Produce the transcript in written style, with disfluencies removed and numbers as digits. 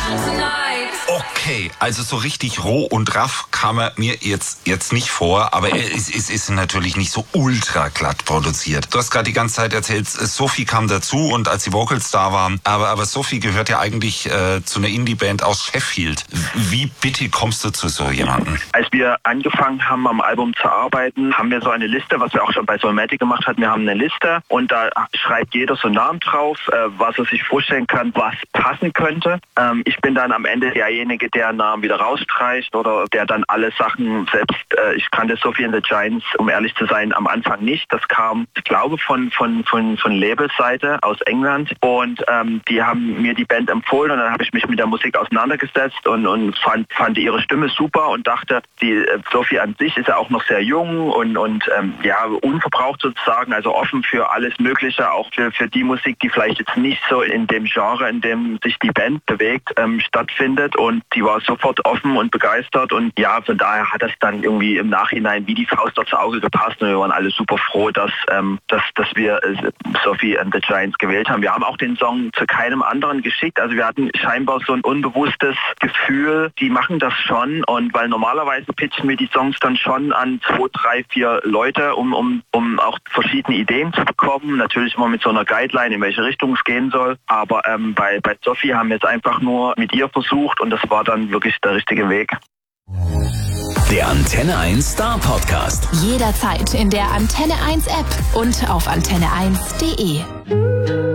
Okay, also so richtig roh und raff kam er mir jetzt nicht vor, aber es ist natürlich nicht so ultra glatt produziert. Du hast gerade die ganze Zeit erzählt, Sophie kam dazu und als die Vocals da waren, aber Sophie gehört ja eigentlich zu einer Indie-Band aus Sheffield. Wie bitte kommst du zu so jemandem? Als wir angefangen haben, am Album zu arbeiten, haben wir so eine Liste, was wir auch schon bei Soulmatic gemacht hatten. Wir haben eine Liste und da schreibt jeder so einen Namen drauf, was er sich vorstellen kann, was passen könnte. Ich bin dann am Ende derjenige, der einen Namen wieder rausstreicht oder der dann alle Sachen selbst, ich kannte Sophie and the Giants, um ehrlich zu sein, am Anfang nicht. Das kam, ich glaube, von Labelseite aus England und die haben mir die Band empfohlen und dann habe ich mich mit der Musik auseinandergesetzt und fand ihre Stimme super und dachte, die Sophie an sich ist ja auch noch sehr jung und unverbraucht sozusagen, also offen für alles Mögliche, auch für die Musik, die vielleicht jetzt nicht so in dem Genre, in dem sich die Band bewegt, stattfindet und die war sofort offen und begeistert und ja, von daher hat das dann irgendwie im Nachhinein wie die Faust aufs Auge gepasst und wir waren alle super froh, dass wir Sophie and the Giants gewählt haben. Wir haben auch den Song zu keinem anderen geschickt, also wir hatten scheinbar so ein unbewusstes Gefühl, die machen das schon und weil normalerweise pitchen wir die Songs dann schon an 2, 3, 4 Leute, um auch verschiedene Ideen zu bekommen, natürlich immer mit so einer Guideline, in welche Richtung es gehen soll, aber bei Sophie haben wir es einfach nur mit ihr versucht und das war dann wirklich der richtige Weg. Der Antenne 1 Star Podcast. Jederzeit in der Antenne 1 App und auf antenne1.de.